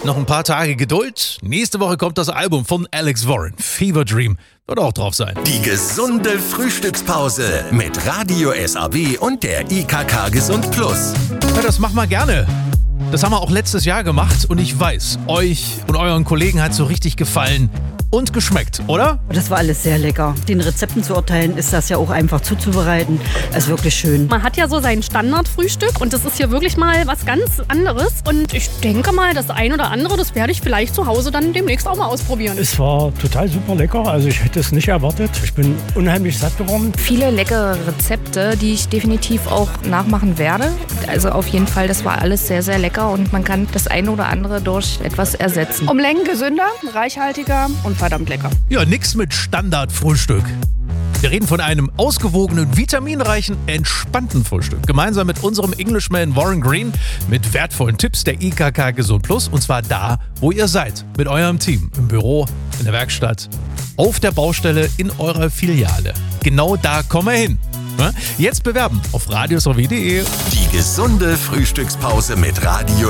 Noch ein paar Tage Geduld. Nächste Woche kommt das Album von Alex Warren. Fever Dream wird auch drauf sein. Die gesunde Frühstückspause mit Radio SAW und der IKK Gesund Plus. Ja, das machen wir gerne. Das haben wir auch letztes Jahr gemacht und ich weiß, euch und euren Kollegen hat es so richtig gefallen und geschmeckt, oder? Das war alles sehr lecker. Den Rezepten zu urteilen, ist das ja auch einfach zuzubereiten. Das ist wirklich schön. Man hat ja so sein Standardfrühstück und das ist hier wirklich mal was ganz anderes. Und ich denke mal, das ein oder andere, das werde ich vielleicht zu Hause dann demnächst auch mal ausprobieren. Es war total super lecker, also ich hätte es nicht erwartet. Ich bin unheimlich satt geworden. Viele leckere Rezepte, die ich definitiv auch nachmachen werde. Also auf jeden Fall, das war alles sehr, sehr lecker und man kann das eine oder andere durch etwas ersetzen. Um Längen gesünder, reichhaltiger und verdammt lecker. Ja, nix mit Standardfrühstück. Wir reden von einem ausgewogenen, vitaminreichen, entspannten Frühstück. Gemeinsam mit unserem Englishman Warren Green mit wertvollen Tipps der IKK Gesund Plus. Und zwar da, wo ihr seid. Mit eurem Team. Im Büro, in der Werkstatt, auf der Baustelle, in eurer Filiale. Genau da kommen wir hin. Jetzt bewerben auf radiosw.de. Die gesunde Frühstückspause mit Radio